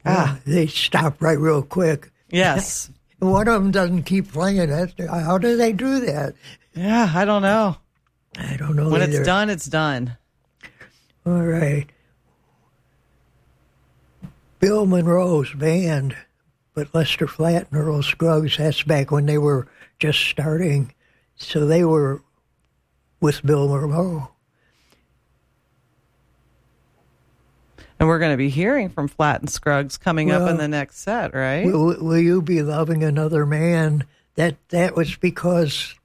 They stop right real quick. Yes. One of them doesn't keep playing. How do they do that? Yeah, I don't know. I don't know When either. it's done, it's done. All right. Bill Monroe's band, but Lester Flatt and Earl Scruggs, that's back when they were just starting. So they were with Bill Monroe. And we're going to be hearing from Flatt and Scruggs coming up in the next set, right? Will You Be Loving Another Man? That was because,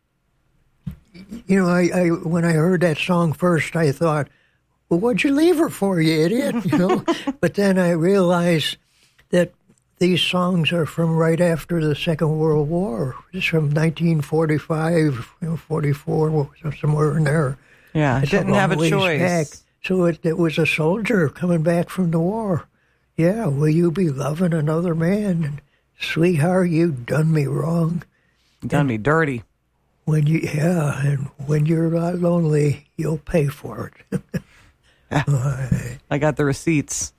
I when I heard that song first, I thought, well, what'd you leave her for, you idiot? But then I realized that these songs are from right after the Second World War. It's from 1945, 44, somewhere in there. Yeah, it didn't have a choice. Back. So it was a soldier coming back from the war. Yeah, will you be loving another man? And, sweetheart, you done me wrong. Done me dirty. And when you're lonely, you'll pay for it. I got the receipts.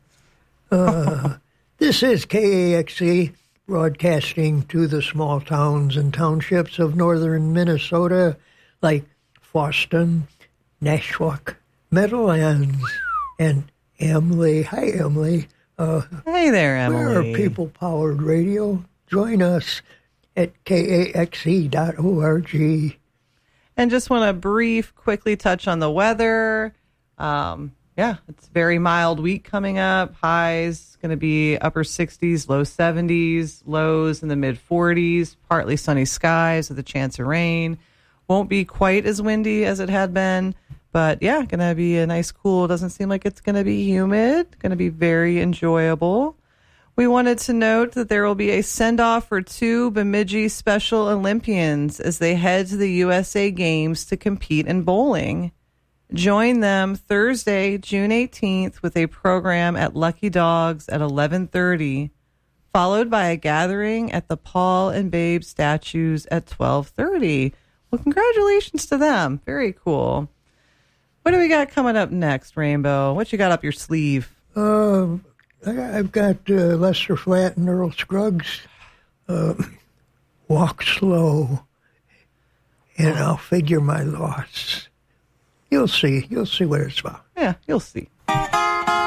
This is KAXE, broadcasting to the small towns and townships of northern Minnesota, like Foston, Nashwauk, Meadowlands, and Emily. Hi, Emily. Hey there, Emily. We're people-powered radio. Join us at kaxe.org. And just want to quickly touch on the weather. It's a very mild week coming up. Highs going to be upper 60s, low 70s, lows in the mid 40s, partly sunny skies with a chance of rain. Won't be quite as windy as it had been, but going to be a nice cool. Doesn't seem like it's going to be humid. Going to be very enjoyable. We wanted to note that there will be a send-off for 2 Bemidji Special Olympians as they head to the USA Games to compete in bowling. Join them Thursday, June 18th, with a program at Lucky Dogs at 11:30, followed by a gathering at the Paul and Babe statues at 12:30. Well, congratulations to them. Very cool. What do we got coming up next, Rainbow? What you got up your sleeve? I've got Lester Flatt and Earl Scruggs. Walk slow, and I'll figure my loss. You'll see what it's about. Yeah, you'll see.